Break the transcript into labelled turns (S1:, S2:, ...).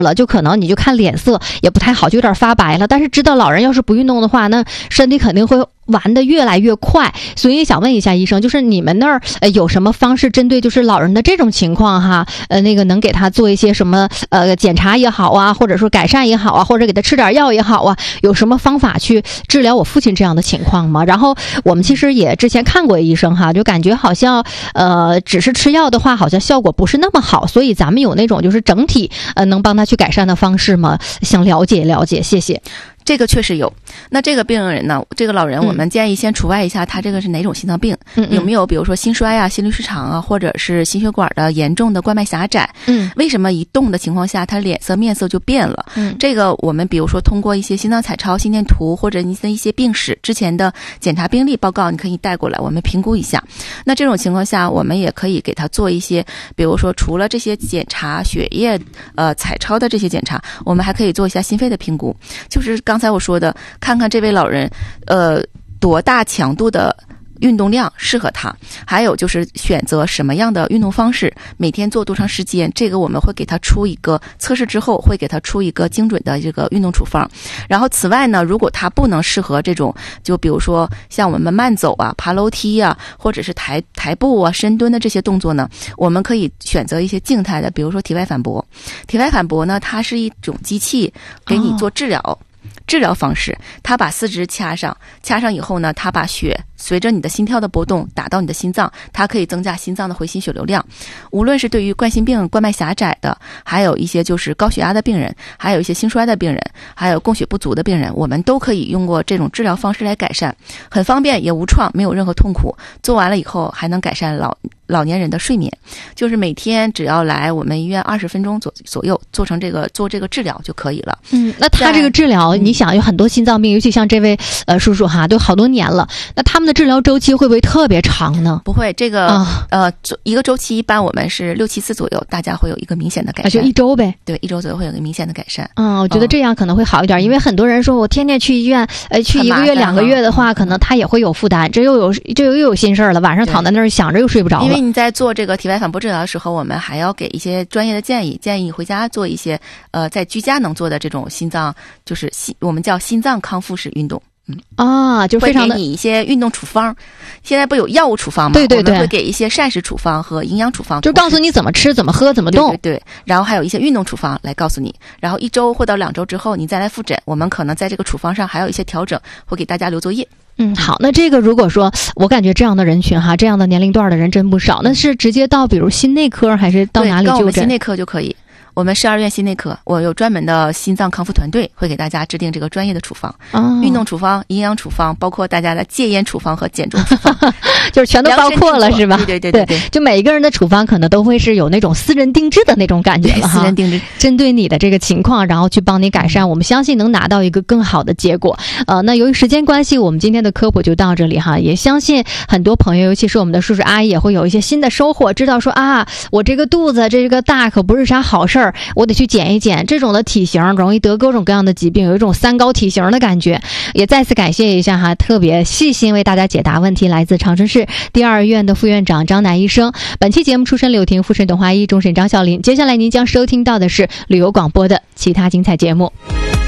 S1: 了，就可能你就看脸色也不太好，就有点发白了。但是知道老人要是不运动的话，那身体肯定会玩得越来越快。所以想问一下医生，就是你们那儿有什么方式针对就是老人的这种情况哈，那个能给他做一些什么检查也好啊，或者说改善也好啊，或者给他吃点药也好啊，有什么方法去治疗我父亲这样的情况吗？然后我们其实也之前看过医生哈，就感觉好像只是吃药的话好像效果不是那么好，所以咱们有那种就是整体能帮他去改善的方式吗？想了解了解，谢谢。
S2: 这个确实有。那这个病人呢，这个老人我们建议先除外一下他这个是哪种心脏病，有没有比如说心衰啊、心律失常啊，或者是心血管的严重的冠脉狭窄。为什么一动的情况下他脸色面色就变了？这个我们比如说通过一些心脏彩超、心电图或者你的一些病史之前的检查病历报告，你可以带过来，我们评估一下。那这种情况下我们也可以给他做一些，比如说除了这些检查血液彩超的这些检查，我们还可以做一下心肺的评估，就是刚才我说的，看看这位老人多大强度的运动量适合他，还有就是选择什么样的运动方式，每天做多长时间，这个我们会给他出一个测试之后会给他出一个精准的这个运动处方。然后此外呢，如果他不能适合这种，就比如说像我们慢走啊、爬楼梯啊，或者是抬步啊、深蹲的这些动作呢，我们可以选择一些静态的，比如说体外反搏。体外反搏呢，它是一种机器给你做治疗。治疗方式，他把四肢掐上以后呢，他把血随着你的心跳的波动打到你的心脏，它可以增加心脏的回心血流量。无论是对于冠心病、冠脉狭窄的，还有一些就是高血压的病人，还有一些心衰的病人，还有供血不足的病人，我们都可以用过这种治疗方式来改善，很方便也无创，没有任何痛苦。做完了以后还能改善老年人的睡眠，就是每天只要来我们医院20分钟左右做这个治疗就可以了。
S1: 那他这个治疗，你想有很多心脏病，尤其像这位叔叔哈，都好多年了，那他们的治疗周期会不会特别长呢？
S2: 不会，这个一个周期一般我们是6-7次左右，大家会有一个明显的改善。
S1: 就1周呗。
S2: 对，1周左右会有一个明显的改善。
S1: 我觉得这样可能会好一点，因为很多人说我天天去医院，去1个月2个月的话，可能他也会有负担，这又有心事了，晚上躺在那儿想着又睡不着了。
S2: 因为你在做这个体外反搏治疗的时候，我们还要给一些专业的建议你回家做一些在居家能做的这种心脏，就是我们叫心脏康复式运动。
S1: 就非常的
S2: 会给你一些运动处方，现在不有药物处方吗？
S1: 对，
S2: 我们会给一些膳食处方和营养处方，
S1: 就告诉你怎么吃、怎么喝、怎么动。
S2: 对，然后还有一些运动处方来告诉你，然后1周或到2周之后你再来复诊，我们可能在这个处方上还有一些调整，会给大家留作业。
S1: 好，那这个如果说我感觉这样的人群哈，这样的年龄段的人真不少，那是直接到比如心内科还是到哪里就诊？
S2: 我们心内科就可以。我们12院心内科，我有专门的心脏康复团队，会给大家制定这个专业的处方，运动处方、营养处方，包括大家的戒烟处方和减重处方，
S1: 就是全都包括了，是吧？
S2: 对，
S1: 就每一个人的处方可能都会是有那种私人定制的那种感觉了哈，
S2: 私人定制，
S1: 针对你的这个情况，然后去帮你改善，我们相信能拿到一个更好的结果。那由于时间关系，我们今天的科普就到这里哈，也相信很多朋友，尤其是我们的叔叔阿姨，也会有一些新的收获，知道说我这个肚子这个大可不是啥好事儿，我得去减一减，这种的体型容易得各种各样的疾病，有一种3高体型的感觉。也再次感谢一下哈，特别细心为大家解答问题，来自长春市第2院的副院长张楠医生。本期节目出身柳婷，复审董华一，终审张孝林。接下来您将收听到的是旅游广播的其他精彩节目。